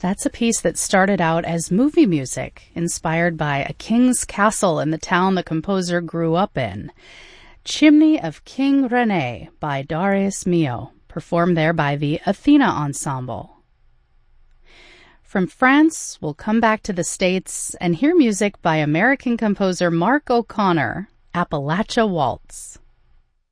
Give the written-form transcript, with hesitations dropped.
That's a piece that started out as movie music, inspired by a king's castle in the town the composer grew up in. Chimney of King René by Darius Milhaud, performed there by the Athena Ensemble. From France, we'll come back to the States and hear music by American composer Mark O'Connor, Appalachia Waltz.